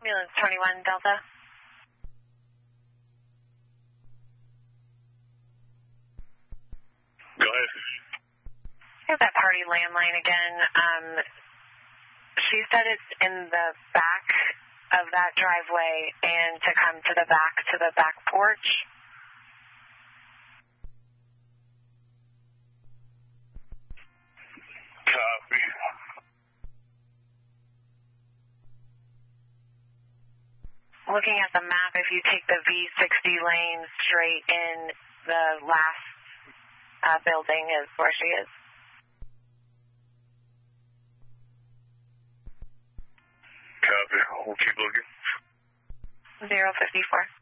Ambulance 21 Delta. Go ahead. Here's that party landline again. She said it's in the back of that driveway and to come to the back porch. Copy. Looking at the map, if you take the V60 lane straight in, the last building is where she is. Copy. We'll keep looking. 054.